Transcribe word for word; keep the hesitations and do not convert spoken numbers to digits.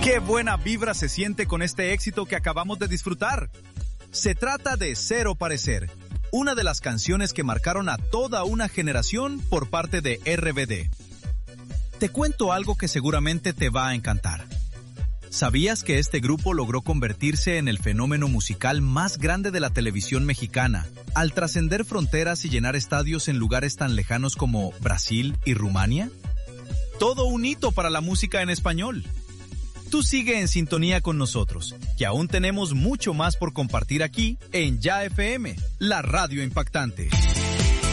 ¡Qué buena vibra se siente con este éxito que acabamos de disfrutar! Se trata de Cero Parecer, una de las canciones que marcaron a toda una generación por parte de R B D. Te cuento algo que seguramente te va a encantar. ¿Sabías que este grupo logró convertirse en el fenómeno musical más grande de la televisión mexicana, al trascender fronteras y llenar estadios en lugares tan lejanos como Brasil y Rumania? Todo un hito para la música en español. Tú sigue en sintonía con nosotros, que aún tenemos mucho más por compartir aquí en Ya F M, la radio impactante.